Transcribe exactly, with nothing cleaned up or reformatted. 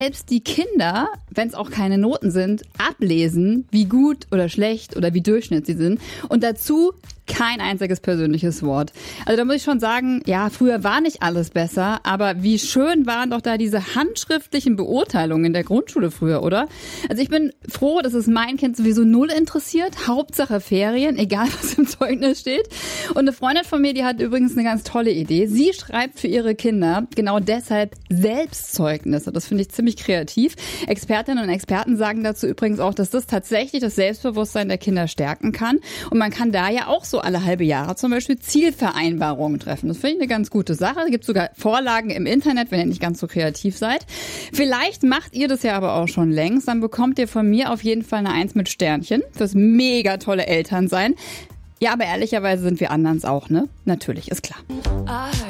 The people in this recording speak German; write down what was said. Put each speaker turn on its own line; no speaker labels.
selbst die Kinder, wenn es auch keine Noten sind, ablesen, wie gut oder schlecht oder wie Durchschnitt sie sind. Und dazu kein einziges persönliches Wort. Also da muss ich schon sagen, ja, früher war nicht alles besser, aber wie schön waren doch da diese handschriftlichen Beurteilungen in der Grundschule früher, oder? Also ich bin froh, dass es mein Kind sowieso null interessiert. Hauptsache Ferien, egal was im Zeugnis steht. Und eine Freundin von mir, die hat übrigens eine ganz tolle Idee. Sie schreibt für ihre Kinder genau deshalb Selbstzeugnisse. Das finde ich ziemlich kreativ. Expertinnen und Experten sagen dazu übrigens auch, dass das tatsächlich das Selbstbewusstsein der Kinder stärken kann. Und man kann da ja auch so alle halbe Jahre zum Beispiel Zielvereinbarungen treffen. Das finde ich eine ganz gute Sache. Es gibt sogar Vorlagen im Internet, wenn ihr nicht ganz so kreativ seid. Vielleicht macht ihr das ja aber auch schon längst. Dann bekommt ihr von mir auf jeden Fall eine Eins mit Sternchen fürs mega tolle Elternsein. Ja, aber ehrlicherweise sind wir anderen es auch, ne? Natürlich, ist klar.